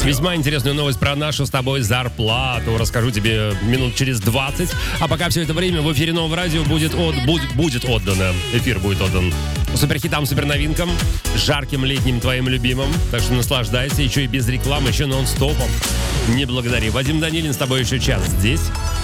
Весьма интересную новость про нашу с тобой зарплату расскажу тебе минут через 20. А пока все это время в эфире Нового радио будет отдано. Эфир будет отдан суперхитам, суперновинкам, жарким летним твоим любимым. Так что наслаждайся, еще и без рекламы, еще нон-стопом. Не благодари. Вадим Данилин с тобой еще час здесь.